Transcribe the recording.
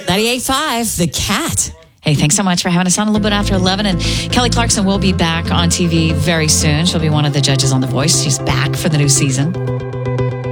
98.5, The Cat. Hey, thanks so much for having us on a little bit after 11. And Kelly Clarkson will be back on TV very soon. She'll be one of the judges on The Voice. She's back for the new season.